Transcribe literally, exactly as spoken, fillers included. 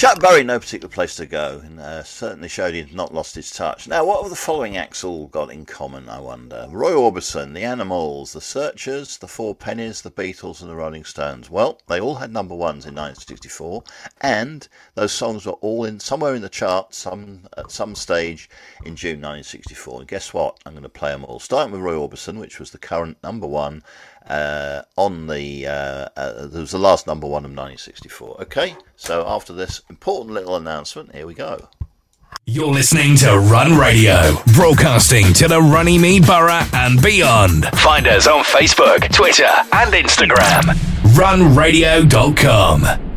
Chuck Berry, no particular place to go, and uh, certainly showed he'd not lost his touch. Now, what have the following acts all got in common, I wonder? Roy Orbison, the Animals, the Searchers, the Four Pennies, the Beatles and the Rolling Stones. Well, they all had number ones in nineteen sixty-four, and those songs were all in somewhere in the charts some at some stage in June nineteen sixty-four. And guess what? I'm going to play them all, starting with Roy Orbison, which was the current number one uh, on the, uh, uh, there was the last number one of nineteen sixty-four. Okay, so after this important little announcement, here we go. You're listening to Run Radio, broadcasting to the Runnymede Borough and beyond. Find us on Facebook, Twitter and Instagram. run radio dot com.